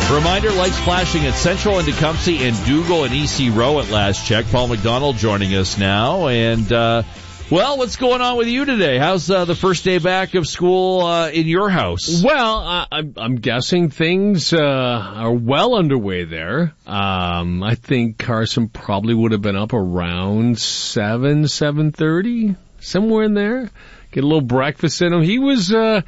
Reminder, lights flashing at Central and Tecumseh and Dougal and EC Row at last check. Paul McDonald joining us now. And, well, what's going on with you today? How's the first day back of school in your house? Well, I'm guessing things are well underway there. I think Carson probably would have been up around 7:30, somewhere in there. Get a little breakfast in him. He's not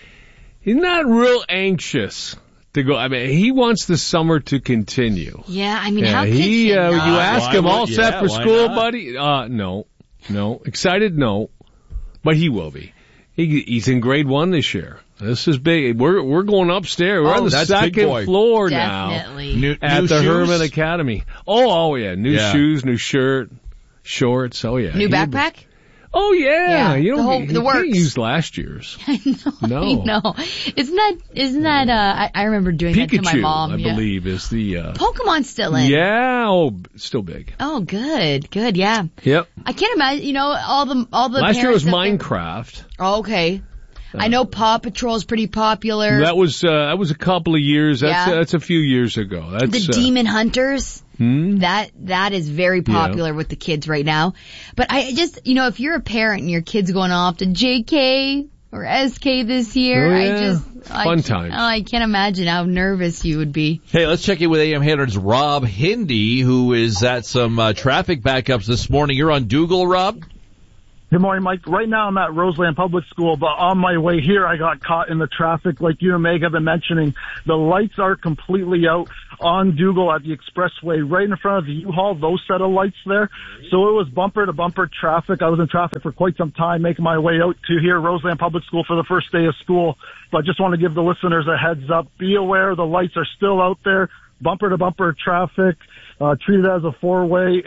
real anxious to go. I mean, he wants the summer to continue. Yeah, I mean, how could he not? You ask him, all set for school, buddy? No. Excited? No. But he will be. He's in grade 1 this year. This is big. We're going upstairs. We're on the second floor Definitely. now. At the Herman Academy. Oh yeah. New shoes, new shirt, shorts. Oh yeah. New backpack? Oh yeah. You know, the works. Can't use last year's. I know. Isn't that I remember doing Pikachu, that to my mom. I believe is the Pokemon still in. Yeah, still big. Oh, good, yeah. Yep. I can't imagine, all the last year was Minecraft. Oh, okay. I know Paw Patrol is pretty popular. That was a couple of years. That's a few years ago. That's the Demon Hunters. That is very popular with the kids right now. But I just, if you're a parent and your kid's going off to JK or SK this year, fun times. I can't imagine how nervous you would be. Hey, let's check in with AM 800's Rob Hindi, who is at some traffic backups this morning. You're on Dougal, Rob? Good morning, Mike. Right now I'm at Roseland Public School, but on my way here I got caught in the traffic like you and Meg have been mentioning. The lights are completely out on Dougal at the expressway right in front of the U-Haul, those set of lights there. So it was bumper-to-bumper traffic. I was in traffic for quite some time making my way out to here, Roseland Public School, for the first day of school. But I just want to give the listeners a heads up. Be aware the lights are still out there. Bumper-to-bumper traffic, treated as a four-way.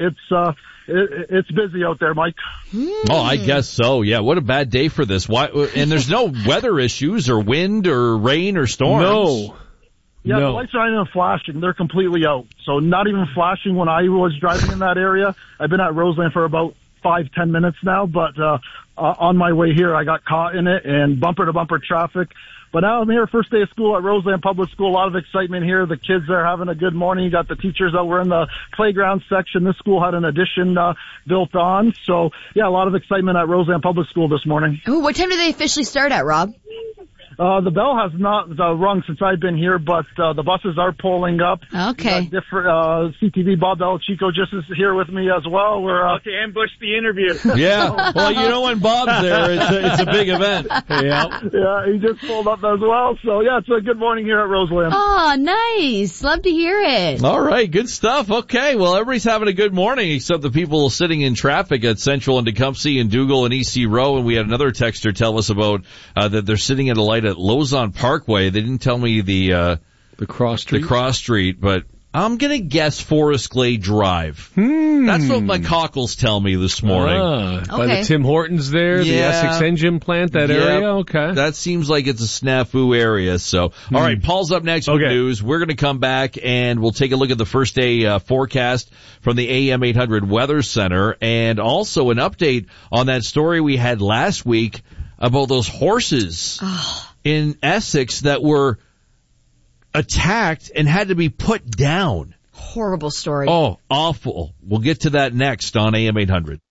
It's busy out there, Mike. Oh, I guess so. Yeah, what a bad day for this. Why? And there's no weather issues or wind or rain or storms. No. Yeah, the lights are not even flashing. They're completely out. So not even flashing when I was driving in that area. I've been at Roseland for about 5-10 minutes now, but on my way here I got caught in it and bumper-to-bumper traffic. But now I'm here, first day of school at Roseland Public School. A lot of excitement here. The kids are having a good morning. You got the teachers that were in the playground section. This school had an addition built on. So, yeah, a lot of excitement at Roseland Public School this morning. Ooh, what time do they officially start at, Rob? The bell has not rung since I've been here, but the buses are pulling up. Okay. Different CTV Bob Belichico just is here with me as well. We're to ambush the interview. Yeah. Well, when Bob's there, it's a big event. Yeah, he just pulled up as well. So yeah, it's a good morning here at Roseland. Oh, nice. Love to hear it. All right, good stuff. Okay, well, everybody's having a good morning except the people sitting in traffic at Central and Tecumseh and Dougal and EC Row. And we had another texter tell us about that they're sitting at a light at Lozon Parkway. They didn't tell me the cross street, but I'm gonna guess Forest Glade Drive. That's what my cockles tell me this morning. By the Tim Hortons there, the Essex Engine Plant, that area. Okay, that seems like it's a snafu area. So, all right, Paul's up next with news. We're gonna come back and we'll take a look at the first day forecast from the AM 800 Weather Center, and also an update on that story we had last week about those horses in Essex that were attacked and had to be put down. Horrible story. Oh, awful. We'll get to that next on AM 800.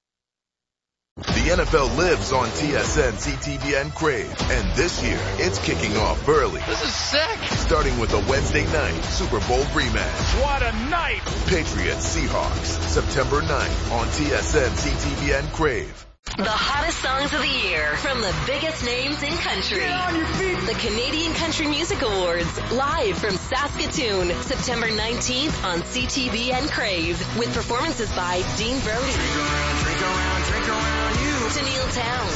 The NFL lives on TSN, CTVN, Crave, and this year it's kicking off early. This is sick. Starting with a Wednesday night Super Bowl rematch. What a night! Patriots Seahawks, September 9th on TSN, CTVN, Crave. The hottest songs of the year from the biggest names in country. Get on your feet. The Canadian Country Music Awards, live from Saskatoon, September 19th on CTV and Crave, with performances by Dean Brody, Drink around you. Tennille Towne,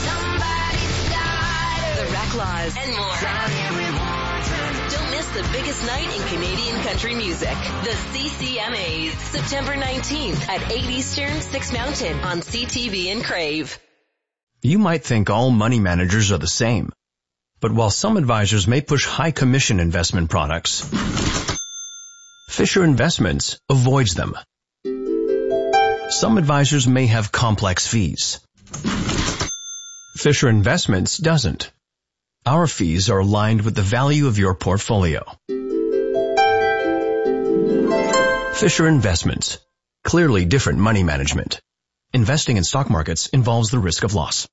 The Reclaws, and more. Don't miss the biggest night in Canadian country music. The CCMAs, September 19th at 8 Eastern, 6 Mountain on CTV and Crave. You might think all money managers are the same. But while some advisors may push high commission investment products, Fisher Investments avoids them. Some advisors may have complex fees. Fisher Investments doesn't. Our fees are aligned with the value of your portfolio. Fisher Investments. Clearly different money management. Investing in stock markets involves the risk of loss.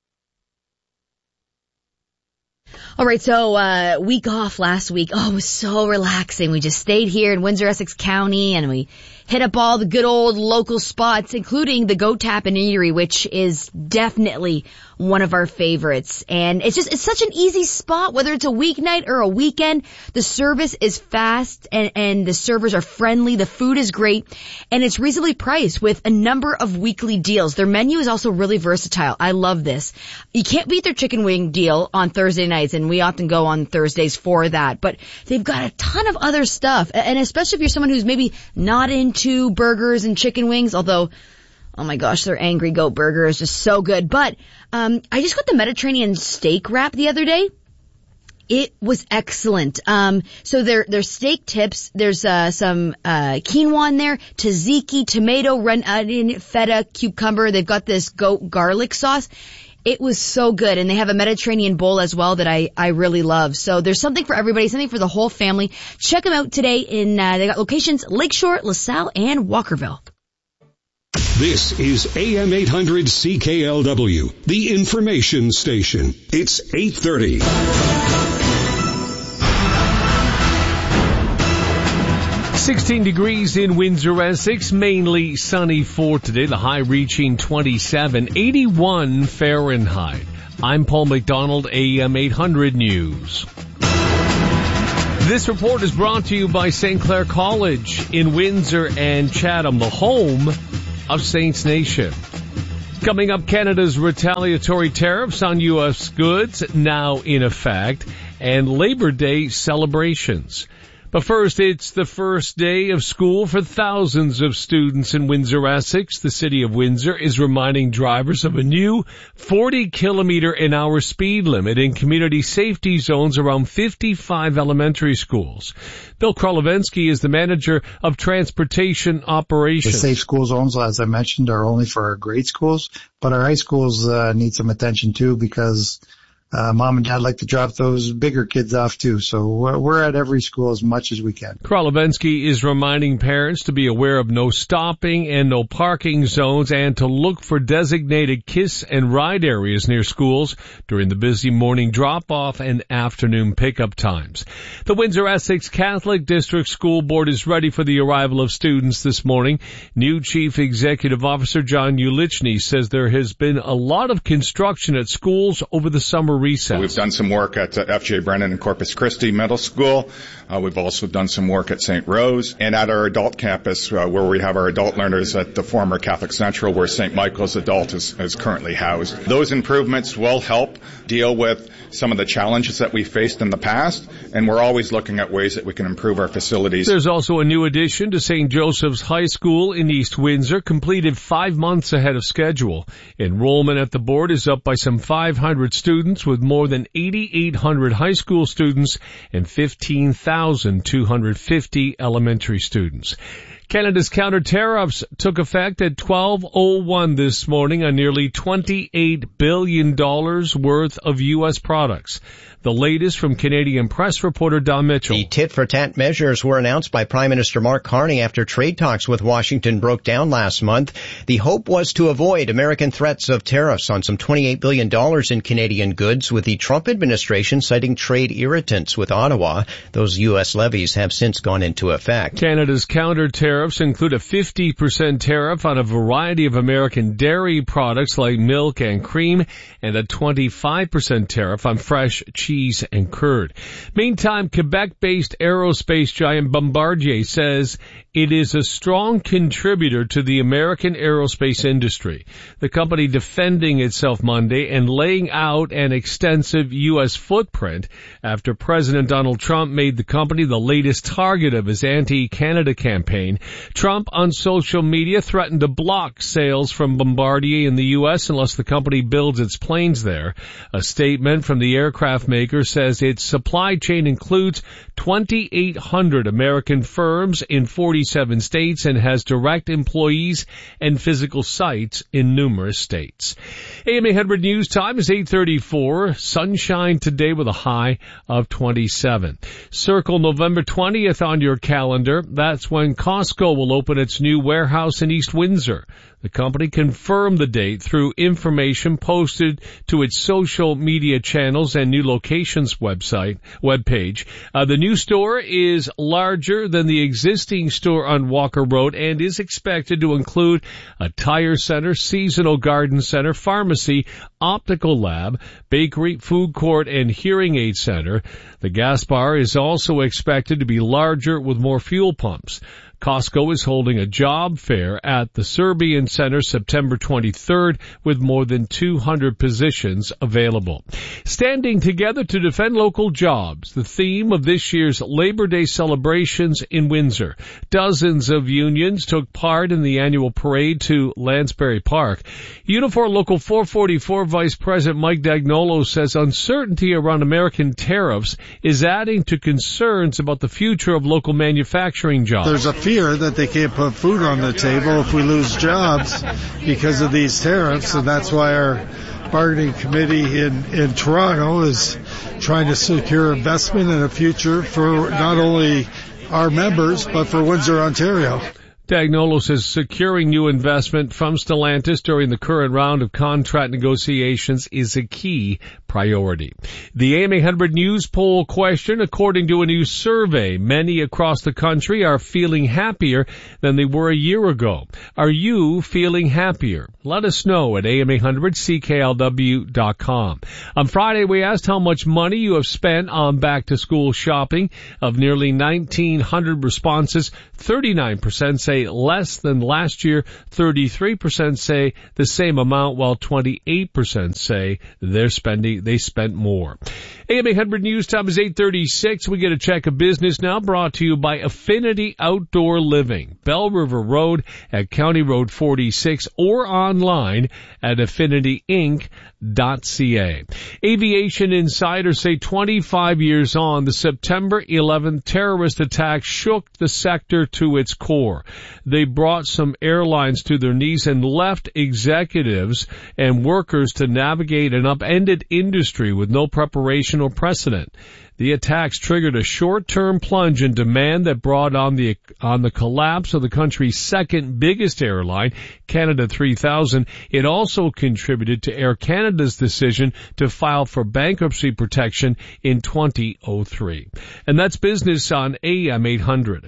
All right, so week off last week. Oh, it was so relaxing. We just stayed here in Windsor, Essex County, and we hit up all the good old local spots, including the Goat Tap and Eatery, which is definitely one of our favorites. And it's such an easy spot, whether it's a weeknight or a weekend. The service is fast and the servers are friendly. The food is great and it's reasonably priced with a number of weekly deals. Their menu is also really versatile. I love this. You can't beat their chicken wing deal on Thursday nights, and we often go on Thursdays for that. But they've got a ton of other stuff, and especially if you're someone who's maybe not into burgers and chicken wings, although, oh my gosh, their Angry Goat burger is just so good. But I just got the Mediterranean steak wrap the other day. It was excellent. So their steak tips, there's some quinoa in there, tzatziki, tomato, red onion, feta, cucumber. They've got this goat garlic sauce. It was so good, and they have a Mediterranean bowl as well that I really love. So there's something for everybody, something for the whole family. Check them out today in they got locations Lakeshore, LaSalle, and Walkerville. This is AM 800 CKLW, the information station. It's 8:30. 16 degrees in Windsor, Essex, mainly sunny for today, the high reaching 27, 81 Fahrenheit. I'm Paul McDonald, AM 800 News. This report is brought to you by St. Clair College in Windsor and Chatham, the home of Saints Nation. Coming up, Canada's retaliatory tariffs on U.S. goods now in effect, and Labor Day celebrations. But first, it's the first day of school for thousands of students in Windsor, Essex. The city of Windsor is reminding drivers of a new 40-kilometer-an-hour speed limit in community safety zones around 55 elementary schools. Bill Krolovenski is the manager of transportation operations. The safe school zones, as I mentioned, are only for our grade schools, but our high schools need some attention too, because mom and dad like to drop those bigger kids off too. So we're at every school as much as we can. Krolovenski is reminding parents to be aware of no stopping and no parking zones and to look for designated kiss and ride areas near schools during the busy morning drop-off and afternoon pickup times. The Windsor Essex Catholic District School Board is ready for the arrival of students this morning. New Chief Executive Officer John Ulichny says there has been a lot of construction at schools over the summer recess. We've done some work at F.J. Brennan and Corpus Christi Middle School. We've also done some work at St. Rose and at our adult campus where we have our adult learners at the former Catholic Central where St. Michael's Adult is currently housed. Those improvements will help deal with some of the challenges that we faced in the past, and we're always looking at ways that we can improve our facilities. There's also a new addition to St. Joseph's High School in East Windsor, completed 5 months ahead of schedule. Enrollment at the board is up by some 500 students, with more than 8,800 high school students and 15,250 elementary students. Canada's counter tariffs took effect at 12:01 this morning on nearly $28 billion worth of U.S. products. The latest from Canadian press reporter Don Mitchell. The tit-for-tat measures were announced by Prime Minister Mark Carney after trade talks with Washington broke down last month. The hope was to avoid American threats of tariffs on some $28 billion in Canadian goods, with the Trump administration citing trade irritants with Ottawa. Those U.S. levies have since gone into effect. Canada's counter tariffs include a 50% tariff on a variety of American dairy products like milk and cream, and a 25% tariff on fresh cheese and curd. Meantime, Quebec-based aerospace giant Bombardier says it is a strong contributor to the American aerospace industry. The company defending itself Monday and laying out an extensive U.S. footprint after President Donald Trump made the company the latest target of his anti-Canada campaign. Trump on social media threatened to block sales from Bombardier in the U.S. unless the company builds its planes there. A statement from the aircraft maker maker says its supply chain includes 2,800 American firms in 47 states and has direct employees and physical sites in numerous states. AM 800 News Time is 8:34. Sunshine today with a high of 27. Circle November 20th on your calendar. That's when Costco will open its new warehouse in East Windsor. The company confirmed the date through information posted to its social media channels and new locations webpage. The new store is larger than the existing store on Walker Road and is expected to include a tire center, seasonal garden center, pharmacy, optical lab, bakery, food court, and hearing aid center. The gas bar is also expected to be larger with more fuel pumps. Costco is holding a job fair at the Serbian Center September 23rd with more than 200 positions available. Standing together to defend local jobs, the theme of this year's Labor Day celebrations in Windsor. Dozens of unions took part in the annual parade to Lansbury Park. Unifor Local 444 Vice President Mike Dagnolo says uncertainty around American tariffs is adding to concerns about the future of local manufacturing jobs. There's a fear that they can't put food on the table if we lose jobs because of these tariffs, and that's why our bargaining committee in Toronto is trying to secure investment and a future for not only our members but for Windsor, Ontario. Dagnolo says securing new investment from Stellantis during the current round of contract negotiations is a key priority. The AM 800 News poll question, according to a new survey, many across the country are feeling happier than they were a year ago. Are you feeling happier? Let us know at am800cklw.com. On Friday, we asked how much money you have spent on back-to-school shopping. Of nearly 1,900 responses, 39% say less than last year, 33% say the same amount, while 28% say they spent more. AM 800 News Time is 8:36. We get a check of business now, brought to you by Affinity Outdoor Living, Bell River Road at County Road 46, or online at affinityinc.ca. Aviation insiders say 25 years on, the September 11th terrorist attack shook the sector to its core. They brought some airlines to their knees and left executives and workers to navigate an upended industry with no preparation or precedent. The attacks triggered a short-term plunge in demand that brought on the collapse of the country's second biggest airline, Canada 3000. It also contributed to Air Canada's decision to file for bankruptcy protection in 2003. And that's business on AM 800.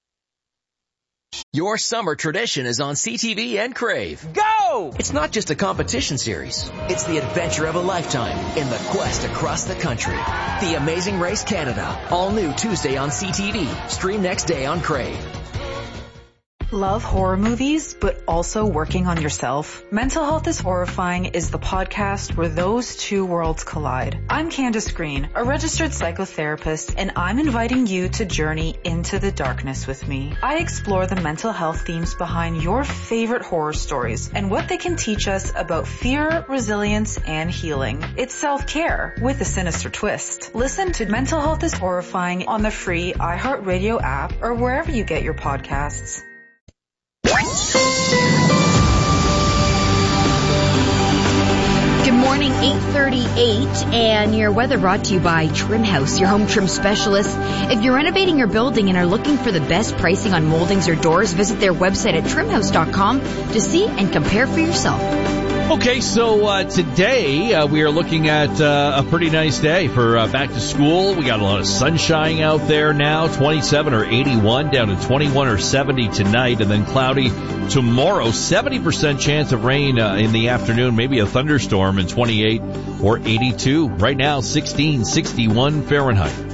Your summer tradition is on CTV and Crave. Go! It's not just a competition series. It's the adventure of a lifetime in the quest across the country. The Amazing Race Canada. All new Tuesday on CTV. Stream next day on Crave. Love horror movies, but also working on yourself? Mental Health is Horrifying is the podcast where those two worlds collide. I'm Candace Green, a registered psychotherapist, and I'm inviting you to journey into the darkness with me. I explore the mental health themes behind your favorite horror stories and what they can teach us about fear, resilience, and healing. It's self-care with a sinister twist. Listen to Mental Health is Horrifying on the free iHeartRadio app or wherever you get your podcasts. Good morning, 8:38, and your weather brought to you by Trim House, your home trim specialist. If you're renovating your building and are looking for the best pricing on moldings or doors, visit their website at trimhouse.com to see and compare for yourself. Okay, so today we are looking at a pretty nice day for back to school. We got a lot of sunshine out there now, 27 or 81, down to 21 or 70 tonight, and then cloudy tomorrow. 70% chance of rain in the afternoon, maybe a thunderstorm, and 28 or 82. Right now, 61 Fahrenheit.